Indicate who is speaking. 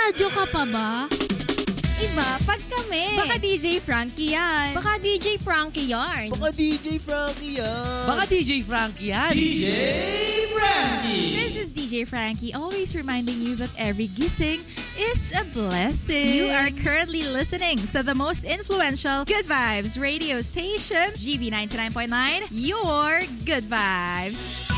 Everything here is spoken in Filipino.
Speaker 1: Nagre-radyo ka pa ba?
Speaker 2: Iba, pag kami.
Speaker 3: Baka DJ Frankie yan.
Speaker 2: Baka DJ Frankie yarn.
Speaker 4: Baka DJ Frankie yan.
Speaker 5: Baka DJ Frankie yan.
Speaker 6: DJ Frankie.
Speaker 7: This is DJ Frankie, always reminding you that every gising is a blessing.
Speaker 8: You are currently listening to the most influential Good Vibes radio station, GB 99.9, your Good Vibes.